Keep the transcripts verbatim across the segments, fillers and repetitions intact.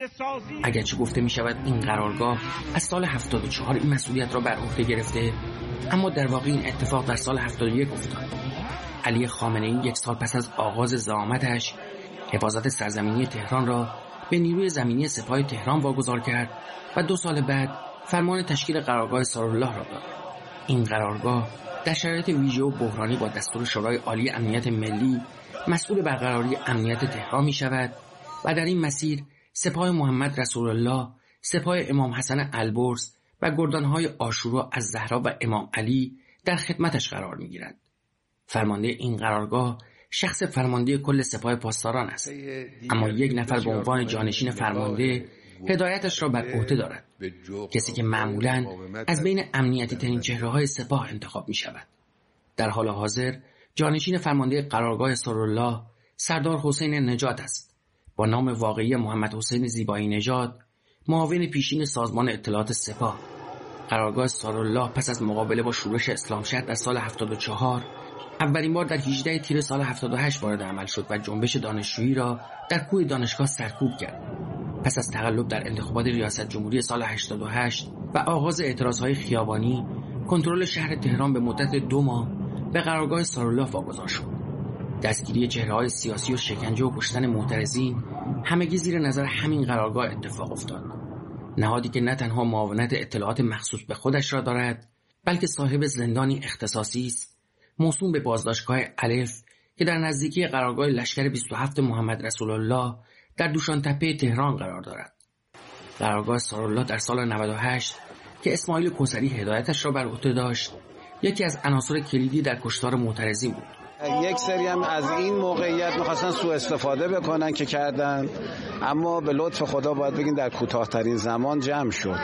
اگرچه گفته می شود این قرارگاه از سال هفتاد و چهار این مسئولیت را بر عهده گرفته، اما در واقع این اتفاق در سال هفتاد و یک افتاد. علی خامنه‌ای یک سال پس از آغاز زعامتش حفاظت سرزمینی تهران را به نیروی زمینی سپاه تهران واگذار کرد و دو سال بعد فرمان تشکیل قرارگاه سارالله را داد. این قرارگاه در شرایط ویژه و بحرانی با دستور شورای عالی امنیت ملی مسئول برقراری امنیت تهران می شود و در این مسیر سپاه محمد رسول الله، سپاه امام حسن البرز و گردانهای عاشورا از زهرا و امام علی در خدمتش قرار می گیرند. فرمانده این قرارگاه شخص فرمانده کل سپاه پاسداران است، اما یک نفر به عنوان جانشین فرمانده هدایتش را بر عهده دارد، کسی که معمولاً از بین امنیتی ترین چهره‌های سپاه انتخاب می شود. در حال حاضر جانشین فرمانده قرارگاه سارالله سردار حسین نژاد است. با نام واقعی محمد حسین زیبایی نژاد، معاون پیشین سازمان اطلاعات سپاه. قرارگاه سارالله پس از مقابله با شورش اسلامشهر در سال هفتاد و چهار اولین بار در هجده تیر سال هفتاد و هشت وارد عمل شد و جنبش دانشجویی را در کوه دانشگاه سرکوب کرد. پس از تقلب در انتخابات ریاست جمهوری سال هشتاد و هشت و آغاز اعتراضهای خیابانی، کنترل شهر تهران به مدت دو ماه به قرارگاه سارالله واگذار شد. دستگیری چهره‌های سیاسی و شکنجه و کشتن معترضین همگی زیر نظر همین قرارگاه اتفاق افتاد. نهادی که نه تنها معاونت اطلاعات مخصوص به خودش را دارد، بلکه صاحب زندانی اختصاصی است موسوم به بازداشتگاه الف که در نزدیکی قرارگاه لشکر بیست و هفت محمد رسول الله در دوشانتپه تهران قرار دارد. قرارگاه سارالله در سال نود و هشت که اسماعیل کوثری هدایتش را بر عهده داشت، یکی از عناصر کلیدی در کشتار معترضین بود. یک سری هم از این موقعیت می‌خواستن سوء استفاده بکنن که کردن، اما به لطف خدا باید بگیم در کوتاه‌ترین زمان جمع شد.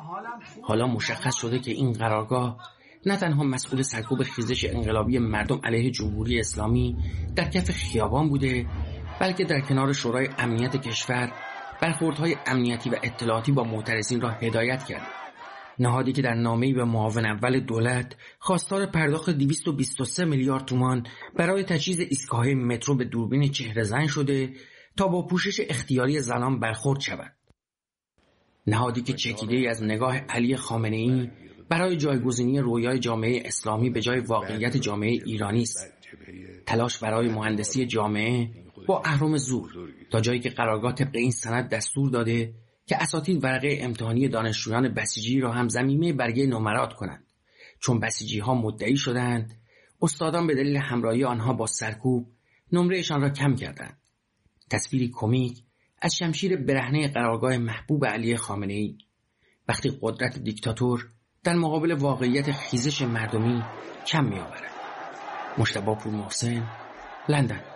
حالا مشخص شده که این قرارگاه نه تنها مسئول سرکوب خیزش انقلابی مردم علیه جمهوری اسلامی در کف خیابان بوده، بلکه در کنار شورای امنیت کشور برخوردهای امنیتی و اطلاعاتی با معترضین را هدایت کرد. نهادی که در نامه‌ای به معاون اول دولت خواستار پرداخت دویست و بیست و سه میلیارد تومان برای تجهیز ایستگاه مترو به دوربین چهره‌زن شده تا با پوشش اختیاری زنان برخورد شود. نهادی که چکیده‌ای از نگاه علی خامنه‌ای برای جایگزینی رویای جامعه اسلامی به جای واقعیت جامعه ایرانی است. تلاش برای مهندسی جامعه با اهرم زور، تا جایی که قرارگاه طبق این سند دستور داده که اساتید ورقه امتحانی دانشجویان بسیجی را هم ضمیمه برگه نمرات کنند، چون بسیجی ها مدعی شدند استادان به دلیل همراهی آنها با سرکوب نمرهشان را کم کردند. تصویری کمیک از شمشیر برهنه قرارگاه محبوب علی خامنه‌ای، وقتی قدرت دیکتاتور در مقابل واقعیت خیزش مردمی کم می آورد. مجتبی پور محسن، لندن.